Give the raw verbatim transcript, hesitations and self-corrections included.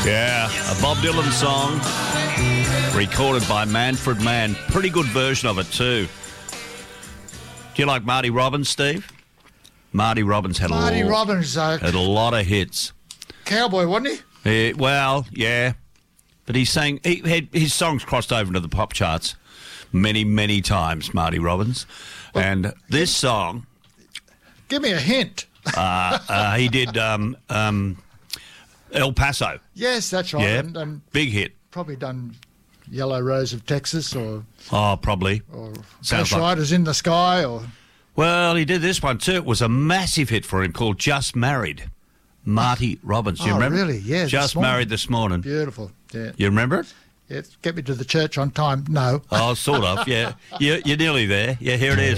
Yeah, a Bob Dylan song recorded by Manfred Mann. Pretty good version of it too. Do you like Marty Robbins, Steve? Marty Robbins had Marty a lot, Robbins, uh, had a lot of hits. Cowboy, wasn't he? Eh, well, yeah, but he sang. He had his songs crossed over into the pop charts many, many times. Marty Robbins, well, and this song. Give me a hint. uh, uh, he did um, um, El Paso. Yes, that's right. Yeah, and, and big hit. Probably done Yellow Rose of Texas or oh, probably or Sounds Ghost like... Riders in the Sky or. Well, he did this one too. It was a massive hit for him called Just Married. Marty Robbins. Do you oh, remember? really? Yeah. Just Married this morning. Beautiful. Yeah. You remember it? Yeah. Get me to the church on time. No. Oh, sort of. Yeah. You're, you're nearly there. Yeah, here it is.